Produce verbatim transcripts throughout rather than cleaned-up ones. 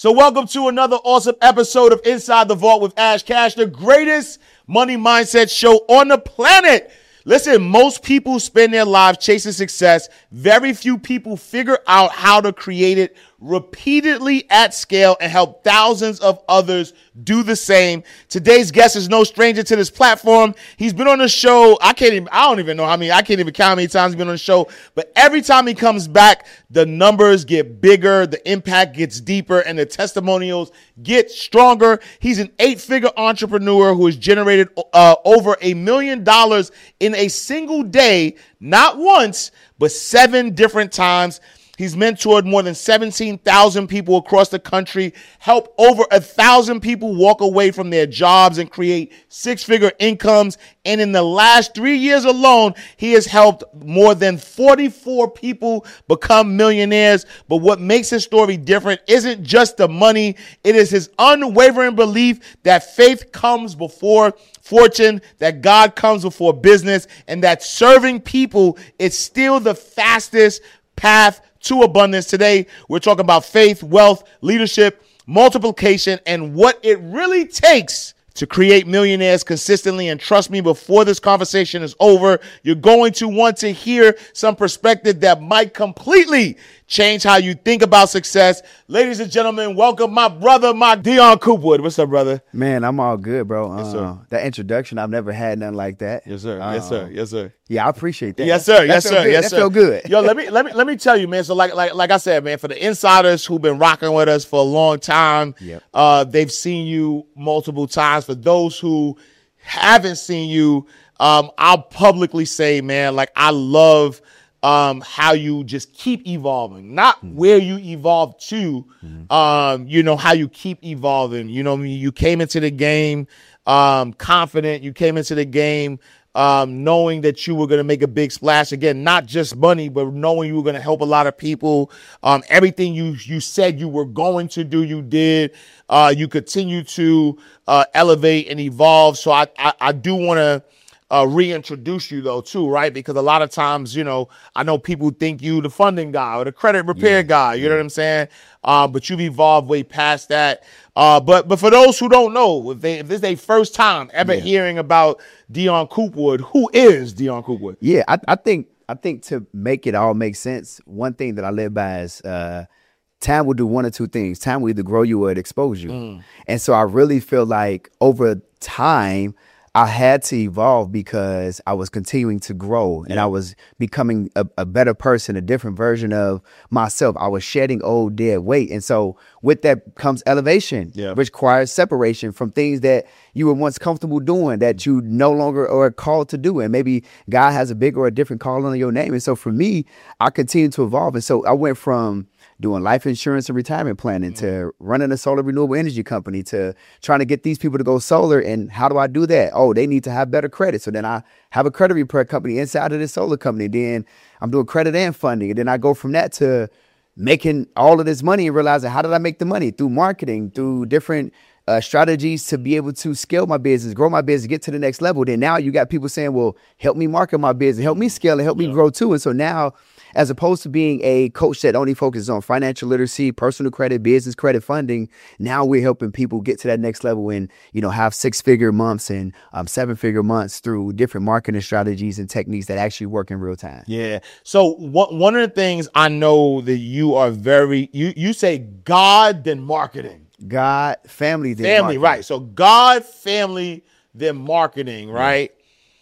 So welcome to another awesome episode of Inside the Vault with Ash Cash, the greatest money mindset show on the planet. Listen, most people spend their lives chasing success. Very few people figure out how to create it repeatedly at scale and help thousands of others do the same. Today's guest is no stranger to this platform. He's been on the show. I can't even, I don't even know how many, I can't even count how many times he's been on the show, but every time he comes back, the numbers get bigger, the impact gets deeper, and the testimonials get stronger. He's an eight-figure entrepreneur who has generated uh, over a million dollars in a single day, not once, but seven different times. He's mentored more than seventeen thousand people across the country, helped over a thousand people walk away from their jobs and create six-figure incomes. And in the last three years alone, he has helped more than forty-four people become millionaires. But what makes his story different isn't just the money. It is his unwavering belief that faith comes before fortune, that God comes before business, and that serving people is still the fastest path to abundance. Today, we're talking about faith, wealth, leadership, multiplication, and what it really takes to create millionaires consistently. And trust me, before this conversation is over, you're going to want to hear some perspective that might completely change how you think about success. Ladies and gentlemen, welcome my brother, my Dion Coopwood. What's up, brother? Man, I'm all good, bro. Yes, sir. Uh, that introduction, I've never had nothing like that. Yes, sir. Uh, yes, sir. Yes, sir. Yeah, I appreciate that. Yes, sir. That Yes, felt sir. good. Yes, that sir. felt good. Yo, let me let me let me tell you, man. So, like like like I said, man, for the insiders who've been rocking with us for a long time, Yep. uh, they've seen you multiple times. For those who haven't seen you, um, I'll publicly say, man, like I love um, how you just keep evolving, not mm-hmm. where you evolve to, mm-hmm. um, you know, how you keep evolving. You know, you came into the game um, confident. You came into the game um, knowing that you were going to make a big splash. Again, not just money, but knowing you were going to help a lot of people. Um, everything you you said you were going to do, you did. Uh, you continue to uh, elevate and evolve. So I I, I do want to uh, reintroduce you though too, right? Because a lot of times, you know, I know people think you the funding guy or the credit repair yeah. guy. You yeah. know what I'm saying? Uh, but you've evolved way past that. Uh, but but for those who don't know, if they if this is their first time ever yeah. hearing about Dion Coopwood, who is Dion Coopwood? Yeah, I, I think I think to make it all make sense, one thing that I live by is uh, time will do one or two things. Time will either grow you or it expose you. Mm. And so I really feel like over time, I had to evolve because I was continuing to grow and yeah. I was becoming a, a better person, a different version of myself. I was shedding old dead weight. And so with that comes elevation, yeah. which requires separation from things that you were once comfortable doing that you no longer are called to do. And maybe God has a bigger or a different call on your name. And so for me, I continued to evolve. And so I went from doing life insurance and retirement planning mm-hmm. to running a solar renewable energy company to trying to get these people to go solar. And how do I do that? Oh, they need to have better credit. So then I have a credit repair company inside of this solar company. Then I'm doing credit and funding. And then I go from that to making all of this money and realizing, how did I make the money? Through marketing, through different uh, strategies to be able to scale my business, grow my business, get to the next level. Then now you got people saying, well, help me market my business, help me scale it, help yeah. me grow too. And so now, as opposed to being a coach that only focuses on financial literacy, personal credit, business credit, funding, now we're helping people get to that next level and, you know, have six-figure months and um, seven-figure months through different marketing strategies and techniques that actually work in real time. Yeah. So one one of the things I know that you are very, you you say God, then marketing. God, family, then family, marketing. Right. So God, family, then marketing, right? Yeah.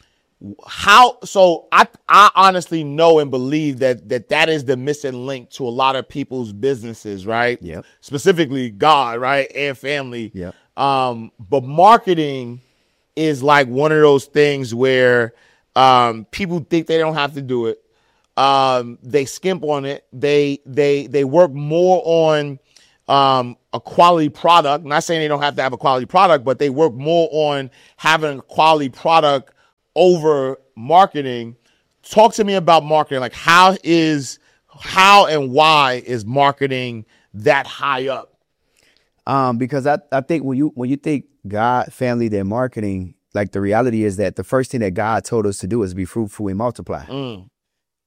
How so I I honestly know and believe that that that is the missing link to a lot of people's businesses, right? Yep. Specifically God, right? And family. Yep. Um, but marketing is like one of those things where um people think they don't have to do it. Um, they skimp on it. They they they work more on um a quality product. I'm not saying they don't have to have a quality product, but they work more on having a quality product over marketing. Talk to me about marketing. Like how is, how and why is marketing that high up? Um, because I, I think when you, when you think God, family, then marketing, like the reality is that the first thing that God told us to do is be fruitful and multiply. Mm.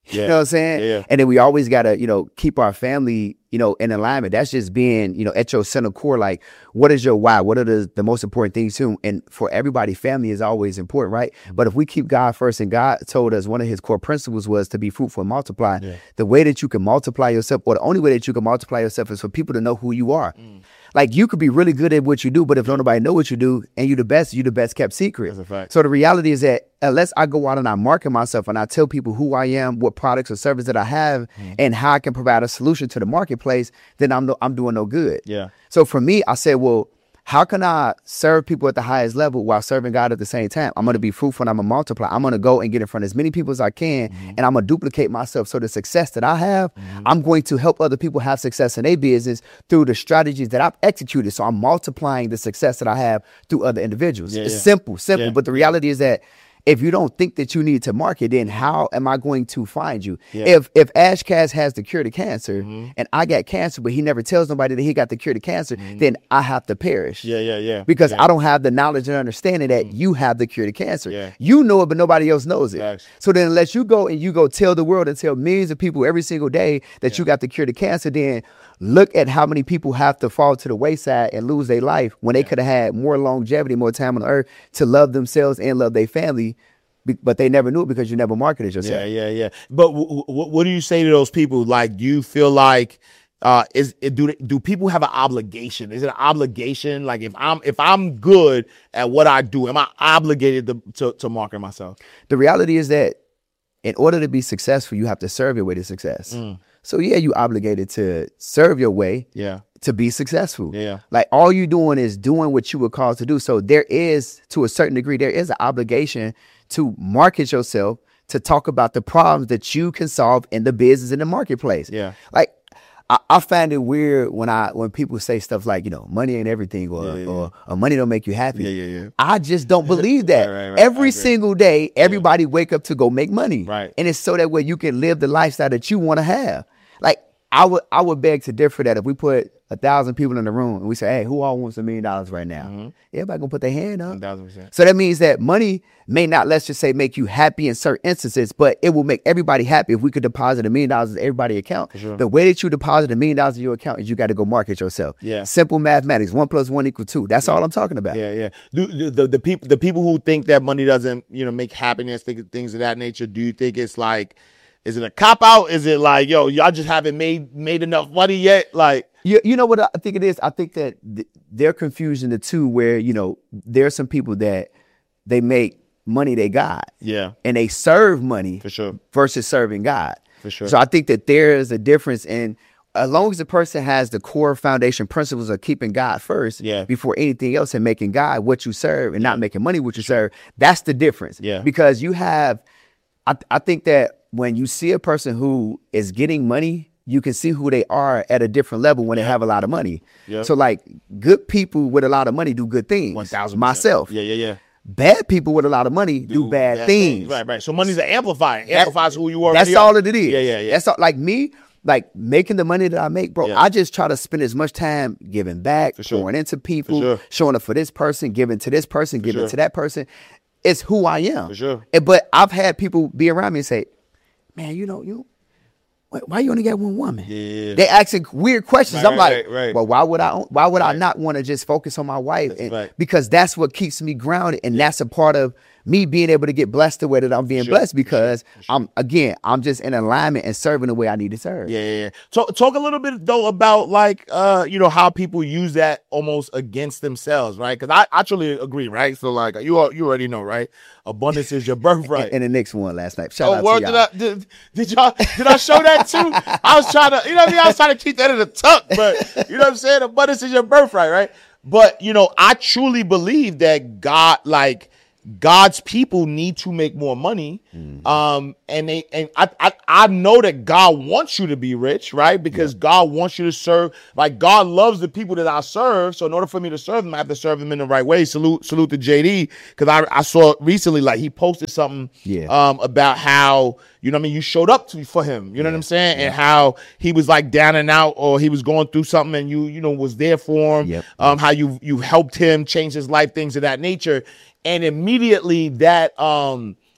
Yeah. You know what I'm saying? Yeah, yeah. And then we always got to, you know, keep our family, you know, in alignment. That's just being, you know, at your center core. Like, what is your why? What are the, the most important things too? And for everybody, family is always important, right? But if we keep God first, and God told us one of his core principles was to be fruitful and multiply, Yeah. the way that you can multiply yourself, or the only way that you can multiply yourself, is for people to know who you are. Mm. Like, you could be really good at what you do, but if nobody know what you do and you the best, you the best kept secret. That's a fact. So the reality is that unless I go out and I market myself and I tell people who I am, what products or services that I have, mm. and how I can provide a solution to the marketplace, then I'm no, I'm doing no good. Yeah. So for me, I said, well, how can I serve people at the highest level while serving God at the same time? I'm going to be fruitful and I'm going to multiply. I'm going to go and get in front of as many people as I can, mm-hmm. and I'm going to duplicate myself. So the success that I have, mm-hmm. I'm going to help other people have success in their business through the strategies that I've executed. So I'm multiplying the success that I have through other individuals. Yeah, it's yeah. simple, simple. Yeah. But the reality is that if you don't think that you need to market, then how am I going to find you? Yeah. If if Ash Cash has the cure to cancer, mm-hmm. and I got cancer, but he never tells nobody that he got the cure to cancer, mm-hmm. then I have to perish. Yeah, yeah, yeah. Because yeah. I don't have the knowledge and understanding that mm-hmm. you have the cure to cancer. Yeah. You know it, but nobody else knows it. Facts. So then unless you go and you go tell the world and tell millions of people every single day that yeah. you got the cure to cancer, then look at how many people have to fall to the wayside and lose their life when they yeah. could have had more longevity, more time on earth to love themselves and love their family. But they never knew it because you never marketed yourself. Yeah, yeah, yeah. But w- w- what do you say to those people? Like, do you feel like uh, is it, do do people have an obligation? Is it an obligation? Like, if I'm if I'm good at what I do, am I obligated to to, to market myself? The reality is that in order to be successful, you have to serve your way to success. Mm. So yeah, you obligated to serve your way. Yeah. To be successful. Yeah. Like, all you doing is doing what you were called to do. So there is, to a certain degree, there is an obligation to market yourself, to talk about the problems that you can solve in the business, in the marketplace. Yeah. Like, I, I find it weird when I when people say stuff like, you know, money ain't everything, or yeah, yeah, or, or money don't make you happy. Yeah, yeah, yeah. I just don't believe that. right, right, right. Every single day, everybody yeah. wake up to go make money. Right. And it's so that way you can live the lifestyle that you want to have. Like, I would I would beg to differ that if we put a thousand people in the room and we say, hey, who all wants a million dollars right now? Mm-hmm. Everybody gonna put their hand up. one thousand percent. So that means that money may not, let's just say, make you happy in certain instances, but it will make everybody happy if we could deposit a million dollars in everybody's account. Sure. The way that you deposit a million dollars in your account is you got to go market yourself. Yeah. Simple mathematics. One plus one equal two. That's yeah. all I'm talking about. Yeah, yeah. Do, do the the people the people who think that money doesn't, you know, make happiness, think things of that nature, do you think it's like, is it a cop out? Is it like, yo, y'all just haven't made made enough money yet? Like, you, you know what I think it is? I think that th- they're confusing the two, where, you know, there's some people that they make money they got. Yeah. And they serve money for sure versus serving God. For sure. So I think that there is a difference in, as long as the person has the core foundation principles of keeping God first, yeah. before anything else, and making God what you serve and yeah. not making money what you serve, that's the difference. Yeah. Because you have, I, I think that when you see a person who is getting money, you can see who they are at a different level when yeah. they have a lot of money. Yeah. So like, good people with a lot of money do good things. one thousand Myself. Yeah, yeah, yeah. Bad people with a lot of money do, do bad, bad things. things. Right, right. So money's an amplifier. It amplifies who you are. That's all that it is. Yeah, yeah, yeah. That's all. Like me, like making the money that I make, bro, yeah. I just try to spend as much time giving back, For sure. pouring into people, sure. showing up for this person, giving to this person, For giving sure. to that person. It's who I am. For sure. And, but I've had people be around me and say, man, you know, you why you only got one woman? Yeah. They asking weird questions. Right, I'm like, right, right. well, why would I why would right. I not want to just focus on my wife? That's And, right. because that's what keeps me grounded, and that's a part of me being able to get blessed the way that I'm being sure. blessed, because sure. Sure. I'm again, I'm just in alignment and serving the way I need to serve. Yeah, yeah, yeah. Talk, talk a little bit though about like uh, you know, how people use that almost against themselves, right? Because I actually agree, right? So like you all, you already know, right? Abundance is your birthright. and, and the Knicks won last night. Shout oh, out word, to did, y'all. I, did, did y'all did I show that too? I was trying to, you know what I mean? I was trying to keep that in the tuck, but you know what I'm saying? Abundance is your birthright, right? But you know, I truly believe that God, like, God's people need to make more money. Mm-hmm. Um, and they and I, I I know that God wants you to be rich, right? Because yeah. God wants you to serve. Like, God loves the people that I serve. So in order for me to serve them, I have to serve them in the right way. Salute, salute to J D. Because I, I saw recently, like, he posted something yeah. um about how, you know what I mean, you showed up to for him. You know yeah. what I'm saying? Yeah. And how he was like down and out, or he was going through something, and you, you know, was there for him. Yep. Um, how you you helped him change his life, things of that nature. And immediately that um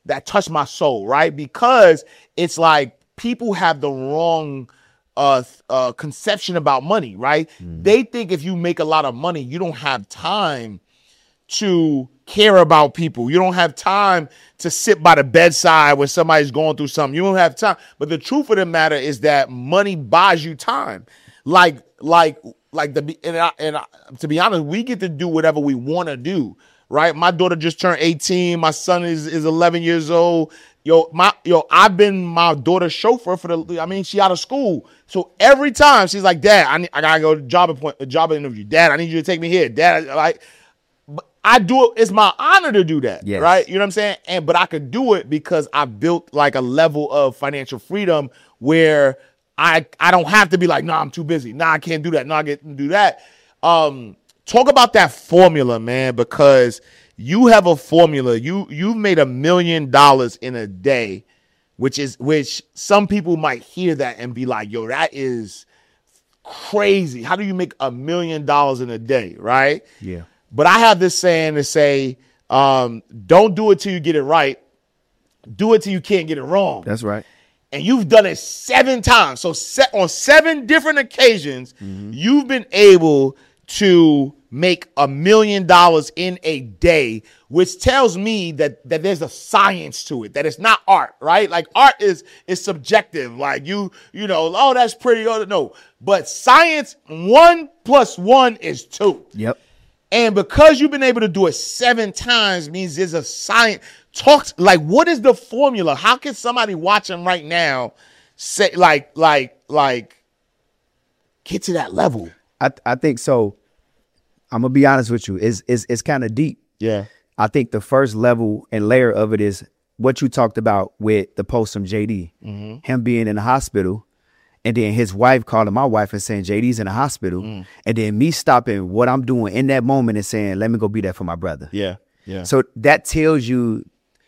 that touched my soul, right? Because it's like people have the wrong uh, uh, conception about money, right? Mm. They think if you make a lot of money, you don't have time to care about people. You don't have time to sit by the bedside when somebody's going through something. You don't have time. But the truth of the matter is that money buys you time. Like, like, like the and, I, and I, to be honest, we get to do whatever we want to do, right? My daughter just turned eighteen. My son is is eleven years old. Yo, my yo, I've been my daughter's chauffeur for the. I mean, she out of school, so every time she's like, "Dad, I need, I gotta go to job appointment, job interview. Dad, I need you to take me here. Dad, I, like." I do it. It's my honor to do that, yes. Right? You know what I'm saying? And but I could do it because I built like a level of financial freedom where I I don't have to be like, nah, I'm too busy. Nah, I can't do that. Nah, I can't do that. Um, talk about that formula, man, because you have a formula. You you've made a million dollars in a day, which is which some people might hear that and be like, yo, that is crazy. How do you make a million dollars in a day, right? Yeah. But I have this saying to say, um, don't do it till you get it right. Do it till you can't get it wrong. That's right. And you've done it seven times. So se- on seven different occasions, mm-hmm. you've been able to make a million dollars in a day, which tells me that, that there's a science to it, that it's not art, right? Like art is, is subjective. Like you, you know, oh, that's pretty. Oh, no. But science, one plus one is two. Yep. And because you've been able to do it seven times means there's a science. Talks like, what is the formula? How can somebody watching right now say like, like, like get to that level? I I think so. I'm gonna be honest with you. It's it's it's kind of deep. Yeah. I think the first level and layer of it is what you talked about with the post from J D, mm-hmm. him being in the hospital. And then his wife calling my wife and saying, J D's in the hospital. Mm. And then me stopping what I'm doing in that moment and saying, let me go be there for my brother. Yeah. Yeah. So that tells you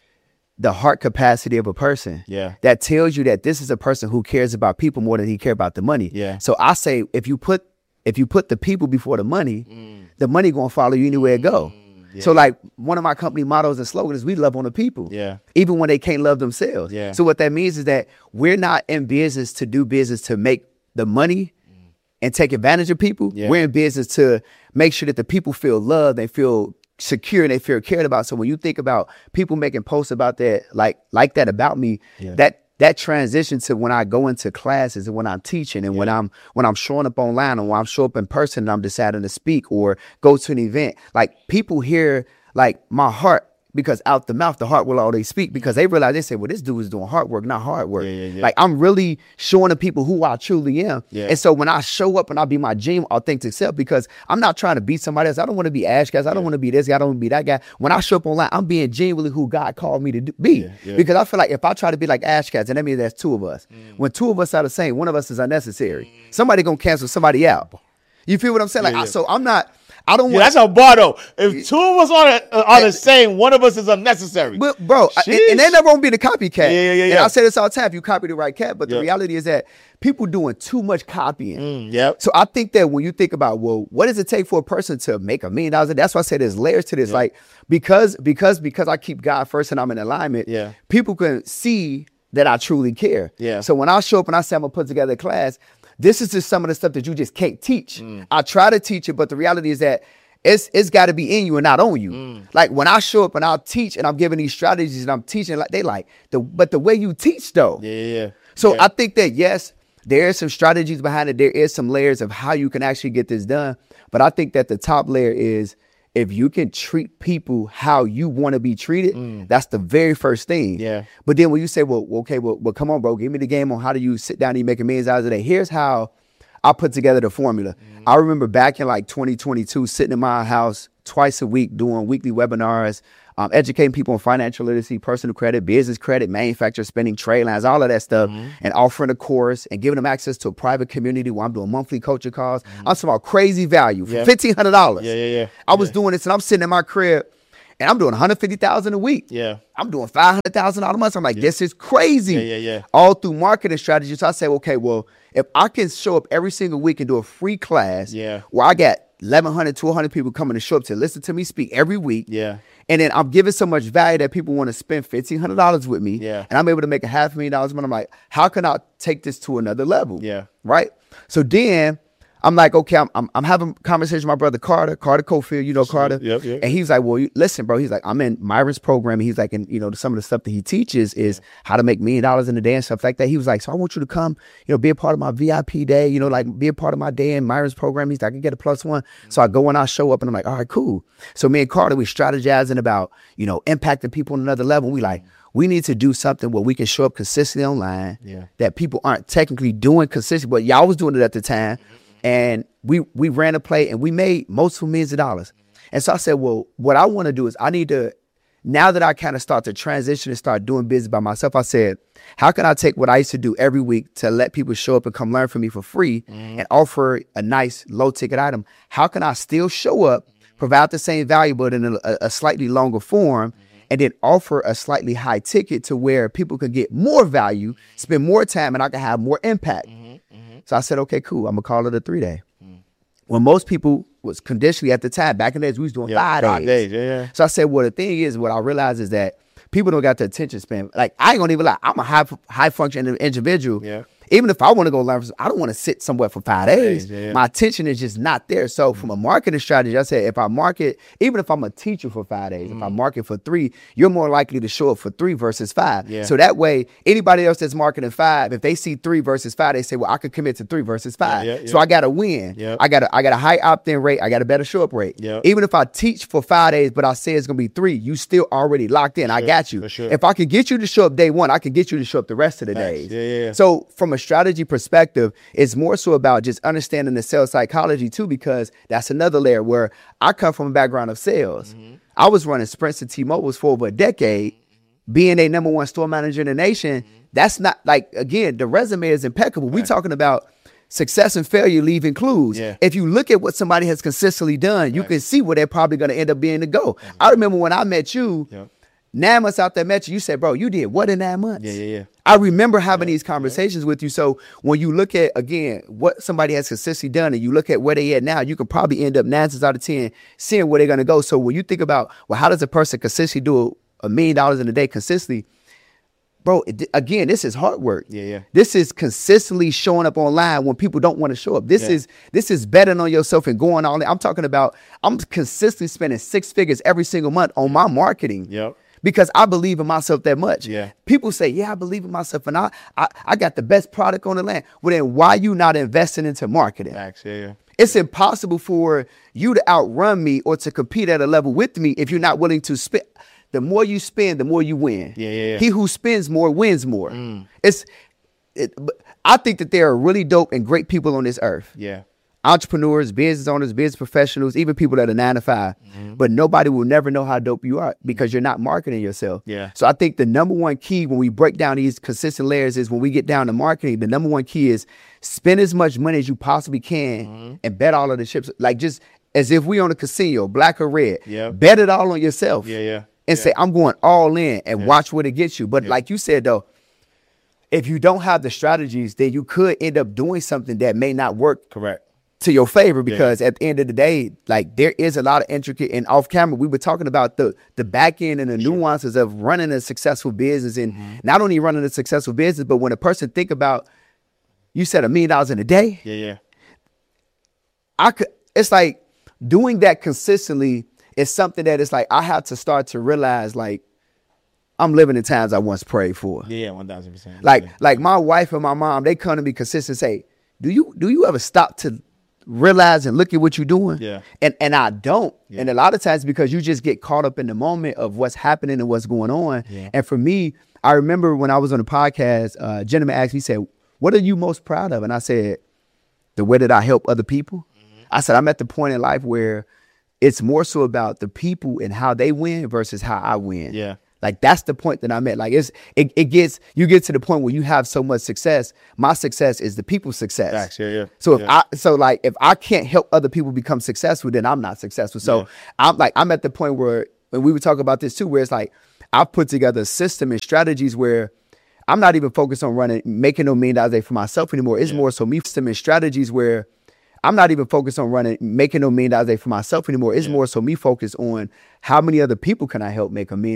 the heart capacity of a person. Yeah. That tells you that this is a person who cares about people more than he cares about the money. Yeah. So I say, if you put if you put the people before the money, mm. the money going to follow you anywhere it go. Yeah. So like one of my company mottos and slogans is we love on the people. Yeah. Even when they can't love themselves. Yeah. So what that means is that we're not in business to do business to make the money mm. and take advantage of people. Yeah. We're in business to make sure that the people feel loved, they feel secure, and they feel cared about. So when you think about people making posts about that, like like that about me, yeah. that that transition to when I go into classes and when I'm teaching and yeah. when I'm when I'm showing up online and when I'm showing up in person and I'm deciding to speak or go to an event, like people hear like my heart, because out the mouth, the heart will always speak, because they realize, they say, well, this dude is doing hard work, not hard work. Yeah, yeah, yeah. Like I'm really showing the people who I truly am. Yeah. And so when I show up and I'll be my genuine, authentic self, because I'm not trying to be somebody else. I don't want to be Ash guys. I don't yeah. want to be this guy. I don't want to be that guy. When I show up online, I'm being genuinely who God called me to do, be. Yeah, yeah. Because I feel like if I try to be like Ash guys, then that means there's two of us. Mm. When two of us are the same, one of us is unnecessary. Mm. Somebody gonna cancel somebody out. You feel what I'm saying? Like, yeah, yeah. I, so I'm not. I don't yeah, want. That's a bar though. If two of us are the, are the same, one of us is unnecessary. But bro, I, and, and they never gonna be the copycat. Yeah, yeah, yeah. And yeah. I say this all the time: if you copy the right cat, but the yep. reality is that people doing too much copying. Mm, yep. So I think that when you think about, well, what does it take for a person to make a million dollars? That's why I say there's layers to this. Yep. Like because because because I keep God first and I'm in alignment. Yeah. People can see that I truly care. Yeah. So when I show up and I say I'm gonna put together a class, this is just some of the stuff that you just can't teach. Mm. I try to teach it, but the reality is that It's it's got to be in you and not on you. Mm. Like when I show up and I'll teach and I'm giving these strategies and I'm teaching, like they like the but the way you teach though. Yeah, yeah. yeah. So yeah. I think that yes, there is some strategies behind it. There is some layers of how you can actually get this done. But I think that the top layer is if you can treat people how you want to be treated, mm. that's the very first thing. Yeah. But then when you say, well, okay, well, well, come on, bro, give me the game on how do you sit down and you make a million dollars a day. Here's how I put together the formula. Mm. I remember back in like twenty twenty-two, sitting in my house twice a week doing weekly webinars, um, educating people on financial literacy, personal credit, business credit, manufacturer spending, trade lines, all of that stuff, mm-hmm. and offering a course and giving them access to a private community where I'm doing monthly coaching calls. Mm-hmm. I'm talking about crazy value for yeah. fifteen hundred dollars. Yeah, yeah, yeah. I was yeah. doing this and I'm sitting in my crib and I'm doing one hundred fifty thousand dollars a week. Yeah. I'm doing five hundred thousand dollars a month. I'm like, yeah. this is crazy. Yeah, yeah, yeah. All through marketing strategies. So I say, okay, well, if I can show up every single week and do a free class yeah. where I got eleven hundred, twelve hundred people coming to show up to listen to me speak every week. Yeah. And then I'm giving so much value that people want to spend fifteen hundred dollars with me. Yeah. And I'm able to make a half a million dollars. But I'm like, how can I take this to another level? Yeah. Right? So then I'm like, okay, I'm, I'm I'm having a conversation with my brother Carter, Carter Cofield, you know Carter. Yep, yep. And he's like, well, you, listen, bro. He's like, I'm in Myron's program. And he's like, and you know, some of the stuff that he teaches is yeah. how to make million dollars in a day and stuff like that. He was like, so I want you to come, you know, be a part of my V I P day, you know, like be a part of my day in Myron's program. He's like, I can get a plus one. Mm-hmm. So I go and I show up and I'm like, all right, cool. So me and Carter, we strategizing about, you know, impacting people on another level. We like, we need to do something where we can show up consistently online yeah. that people aren't technically doing consistently, but y'all was doing it at the time. Mm-hmm. And we we ran a play and we made multiple millions of dollars. And so I said, well, what I want to do is I need to, now that I kind of start to transition and start doing business by myself, I said, how can I take what I used to do every week to let people show up and come learn from me for free mm-hmm. and offer a nice low ticket item? How can I still show up, provide the same value, but in a, a slightly longer form, mm-hmm. and then offer a slightly high ticket to where people can get more value, spend more time, and I can have more impact. Mm-hmm. So I said, okay, cool. I'm going to call it a three day. Mm. When most people was conditionally at the time, back in the days, we was doing yeah, five days. Five days, yeah, yeah. So I said, well, the thing is, what I realized is that people don't got the attention span. Like, I ain't going to even lie. I'm a high high functioning individual. Yeah. Even if I want to go learn, I don't want to sit somewhere for five days. Yeah, yeah. My attention is just not there. So mm. from a marketing strategy, I said, if I market, even if I'm a teacher for five days, mm. if I market for three, you're more likely to show up for three versus five. Yeah. So that way, anybody else that's marketing five, if they see three versus five, they say, well, I could commit to three versus five. Yeah, yeah, yeah. So I got to win. Yeah. I got a, I got a high opt-in rate. I got a better show-up rate. Yeah. Even if I teach for five days, but I say it's going to be three, you still already locked in. Sure, I got you. for sure. If I can get you to show up day one, I can get you to show up the rest of the Thanks. days. Yeah, yeah, yeah. So from a strategy perspective, it's more so about just understanding the sales psychology too, because that's another layer where I come from a background of sales. Mm-hmm. I was running Sprints and T-Mobiles for over a decade, mm-hmm. being a number one store manager in the nation. Mm-hmm. That's not like, again, the resume is impeccable. Right. We're talking about success and failure leaving clues. Yeah. If you look at what somebody has consistently done, you right. can see where they're probably going to end up being to go. Mm-hmm. I remember when I met you, yep. nine months after I met you, you said, bro, you did what in nine months? Yeah, yeah, yeah. I remember having yeah, these conversations yeah. with you. So when you look at, again, what somebody has consistently done and you look at where they at now, you could probably end up nine times out of ten seeing where they're going to go. So when you think about, well, how does a person consistently do a million dollars in a day consistently? Bro, it, again, this is hard work. Yeah, yeah. This is consistently showing up online when people don't want to show up. This yeah. is this is betting on yourself and going all in. I'm talking about, I'm consistently spending six figures every single month on my marketing. Yep. Because I believe in myself that much. Yeah. People say, yeah, I believe in myself and I, I I got the best product on the land. Well, then why you not investing into marketing? Facts, yeah, yeah. It's impossible for you to outrun me or to compete at a level with me if you're not willing to spend. The more you spend, the more you win. Yeah, yeah, yeah. He who spends more wins more. Mm. It's, it, I think that there are really dope and great people on this earth. Yeah. Entrepreneurs, business owners, business professionals, even people that are nine to five. Mm-hmm. But nobody will never know how dope you are because you're not marketing yourself. Yeah. So I think the number one key when we break down these consistent layers is when we get down to marketing, the number one key is spend as much money as you possibly can mm-hmm. and bet all of the chips. Like just as if we on a casino, black or red. Yeah. Bet it all on yourself. Yeah, yeah. And yeah. say, I'm going all in and yeah. watch what it gets you. But yeah. like you said, though, if you don't have the strategies, then you could end up doing something that may not work. Correct. To your favor, because yeah. at the end of the day, like there is a lot of intricate and off camera. We were talking about the the back end and the sure. nuances of running a successful business, and mm-hmm. not only running a successful business, but when a person think about, you said a million dollars in a day. Yeah, yeah. I could. It's like doing that consistently is something that it's like I have to start to realize like I'm living in times I once prayed for. Yeah, yeah, one thousand percent. Like yeah. like my wife and my mom, they come to me consistent and say, do you do you ever stop to realize and look at what you're doing? Yeah. And and I don't. Yeah. And a lot of times because you just get caught up in the moment of what's happening and what's going on. Yeah. And for me, I remember when I was on the podcast, uh, a gentleman asked me, he said, what are you most proud of? And I said, the way that I help other people. Mm-hmm. I said, I'm at the point in life where it's more so about the people and how they win versus how I win. Yeah. Like that's the point that I'm at. Like it's it, it gets you get to the point where you have so much success. My success is the people's success. Facts, yeah, yeah. So if yeah. I so like if I can't help other people become successful, then I'm not successful. So yeah. I'm like I'm at the point where when we were talking about this too, where it's like I've put together a system and strategies where I'm not even focused on running making no million dollars a day for myself anymore. It's yeah. more so me system and strategies where I'm not even focused on running, making no million dollars a day for myself anymore. It's yeah. more so me focused on how many other people can I help make a million